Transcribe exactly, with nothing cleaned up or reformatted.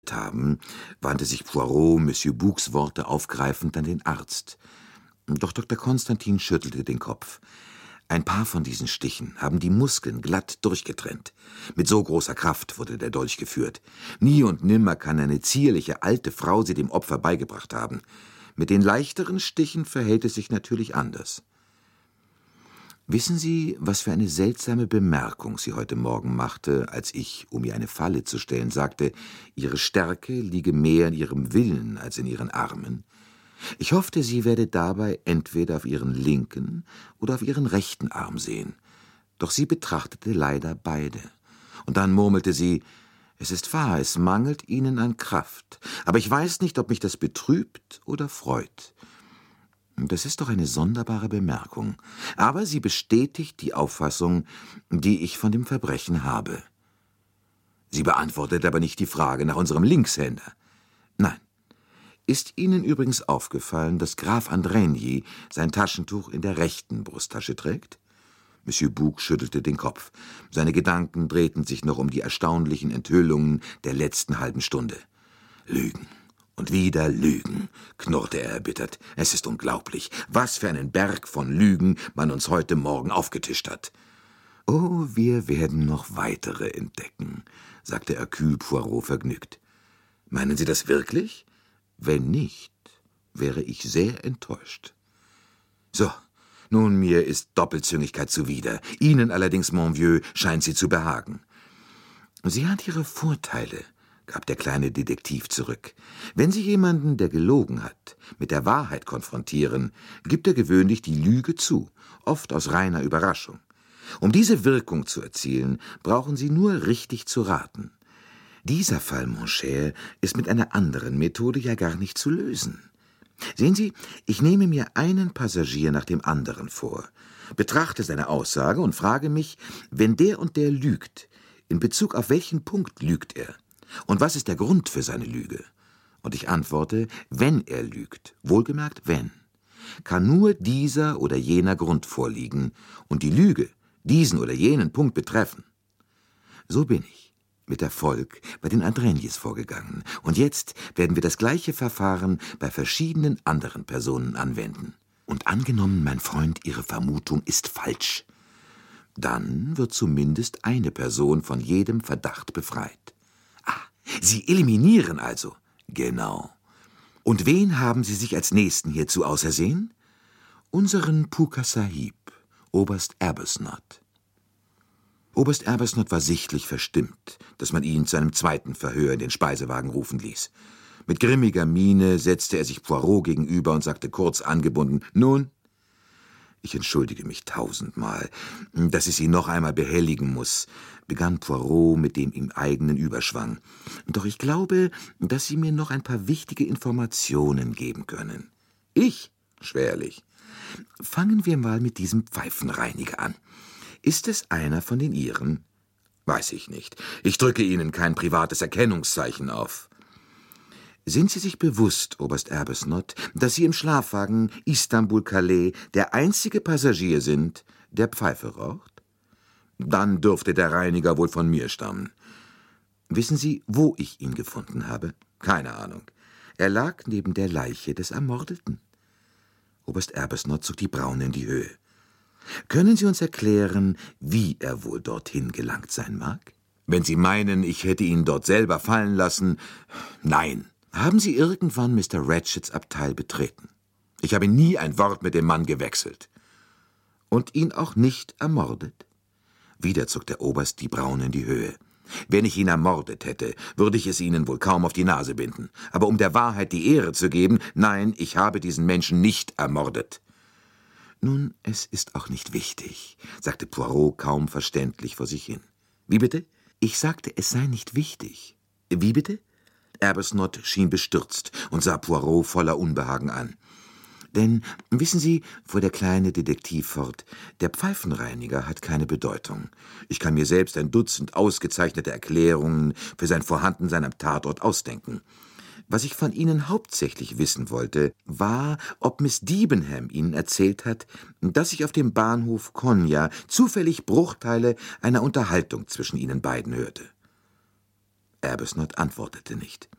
beendet haben, wandte sich Poirot Monsieur Boucs Worte aufgreifend an den Arzt. Doch Doktor Konstantin schüttelte den Kopf. Ein paar von diesen Stichen haben die Muskeln glatt durchgetrennt. Mit so großer Kraft wurde der Dolch geführt. Nie und nimmer kann eine zierliche alte Frau sie dem Opfer beigebracht haben. Mit den leichteren Stichen verhält es sich natürlich anders. Wissen Sie, was für eine seltsame Bemerkung sie heute Morgen machte, als ich, um ihr eine Falle zu stellen, sagte, ihre Stärke liege mehr in ihrem Willen als in ihren Armen? Ich hoffte, sie werde dabei entweder auf ihren linken oder auf ihren rechten Arm sehen. Doch sie betrachtete leider beide. Und dann murmelte sie, »Es ist wahr, es mangelt ihnen an Kraft, aber ich weiß nicht, ob mich das betrübt oder freut.« Das ist doch eine sonderbare Bemerkung, aber sie bestätigt die Auffassung, die ich von dem Verbrechen habe. Sie beantwortet aber nicht die Frage nach unserem Linkshänder. Nein. Ist Ihnen übrigens aufgefallen, dass Graf Andrigny sein Taschentuch in der rechten Brusttasche trägt? Monsieur Bouc schüttelte den Kopf. Seine Gedanken drehten sich noch um die erstaunlichen Enthüllungen der letzten halben Stunde. Lügen. Und wieder Lügen, knurrte er erbittert. Es ist unglaublich, was für einen Berg von Lügen man uns heute Morgen aufgetischt hat. »Oh, wir werden noch weitere entdecken«, sagte Hercule Poirot vergnügt. »Meinen Sie das wirklich? Wenn nicht, wäre ich sehr enttäuscht.« »So, nun, mir ist Doppelzüngigkeit zuwider. Ihnen allerdings, mon vieux, scheint sie zu behagen.« »Sie hat ihre Vorteile«, gab der kleine Detektiv zurück. »Wenn Sie jemanden, der gelogen hat, mit der Wahrheit konfrontieren, gibt er gewöhnlich die Lüge zu, oft aus reiner Überraschung. Um diese Wirkung zu erzielen, brauchen Sie nur richtig zu raten. Dieser Fall, mon cher, ist mit einer anderen Methode ja gar nicht zu lösen. Sehen Sie, ich nehme mir einen Passagier nach dem anderen vor, betrachte seine Aussage und frage mich, wenn der und der lügt, in Bezug auf welchen Punkt lügt er? Und was ist der Grund für seine Lüge? Und ich antworte, wenn er lügt, wohlgemerkt wenn, kann nur dieser oder jener Grund vorliegen und die Lüge diesen oder jenen Punkt betreffen. So bin ich mit Erfolg bei den Andrignys vorgegangen, und jetzt werden wir das gleiche Verfahren bei verschiedenen anderen Personen anwenden. Und angenommen, mein Freund, Ihre Vermutung ist falsch, dann wird zumindest eine Person von jedem Verdacht befreit. Ah, Sie eliminieren also? Genau. Und wen haben Sie sich als Nächsten hierzu ausersehen? Unseren Puka Sahib, Oberst Arbuthnot. Oberst Arbuthnot war sichtlich verstimmt, dass man ihn zu einem zweiten Verhör in den Speisewagen rufen ließ. Mit grimmiger Miene setzte er sich Poirot gegenüber und sagte kurz angebunden, »Nun?« »Ich entschuldige mich tausendmal, dass ich Sie noch einmal behelligen muss«, begann Poirot mit dem ihm eigenen Überschwang. »Doch ich glaube, dass Sie mir noch ein paar wichtige Informationen geben können.« »Ich? Schwerlich. Fangen wir mal mit diesem Pfeifenreiniger an. Ist es einer von den Ihren?« »Weiß ich nicht. Ich drücke Ihnen kein privates Erkennungszeichen auf.« »Sind Sie sich bewusst, Oberst Arbuthnot, dass Sie im Schlafwagen Istanbul-Calais der einzige Passagier sind, der Pfeife raucht?« »Dann dürfte der Reiniger wohl von mir stammen.« »Wissen Sie, wo ich ihn gefunden habe?« »Keine Ahnung.« »Er lag neben der Leiche des Ermordeten.« Oberst Arbuthnot zog die Brauen in die Höhe. »Können Sie uns erklären, wie er wohl dorthin gelangt sein mag?« »Wenn Sie meinen, ich hätte ihn dort selber fallen lassen, nein.« »Haben Sie irgendwann Mister Ratchets Abteil betreten?« »Ich habe nie ein Wort mit dem Mann gewechselt.« »Und ihn auch nicht ermordet?« Wieder zog der Oberst die Brauen in die Höhe. »Wenn ich ihn ermordet hätte, würde ich es Ihnen wohl kaum auf die Nase binden. Aber um der Wahrheit die Ehre zu geben, nein, ich habe diesen Menschen nicht ermordet.« »Nun, es ist auch nicht wichtig«, sagte Poirot kaum verständlich vor sich hin. »Wie bitte?« »Ich sagte, es sei nicht wichtig.« »Wie bitte?« Arbuthnot schien bestürzt und sah Poirot voller Unbehagen an. »Denn, wissen Sie«, fuhr der kleine Detektiv fort, »der Pfeifenreiniger hat keine Bedeutung. Ich kann mir selbst ein Dutzend ausgezeichnete Erklärungen für sein Vorhandensein am Tatort ausdenken. Was ich von Ihnen hauptsächlich wissen wollte, war, ob Miss Debenham Ihnen erzählt hat, dass ich auf dem Bahnhof Konya zufällig Bruchteile einer Unterhaltung zwischen Ihnen beiden hörte.« Arbuthnot antwortete nicht.